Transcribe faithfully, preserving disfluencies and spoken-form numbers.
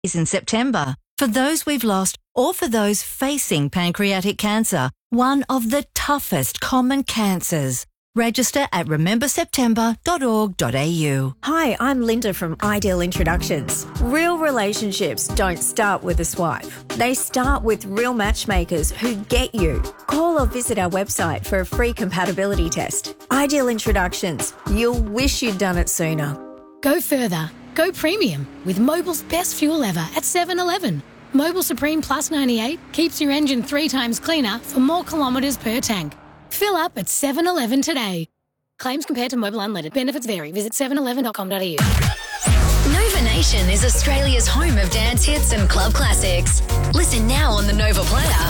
is in September. For those we've lost or for those facing pancreatic cancer, one of the toughest common cancers. Register at remember september dot org dot a u. Hi, I'm Linda from Ideal Introductions. Real relationships don't start with a swipe. They start with real matchmakers who get you. Call or visit our website for a free compatibility test. Ideal Introductions. You'll wish you'd done it sooner. Go further. Go premium with Mobil's best fuel ever at seven eleven. Mobil Supreme Plus ninety-eight keeps your engine three times cleaner for more kilometres per tank. Fill up at seven eleven today. Claims compared to Mobil Unleaded. Benefits vary. Visit seven eleven dot com dot a u. Nova Nation is Australia's home of dance hits and club classics. Listen now on the Nova Player.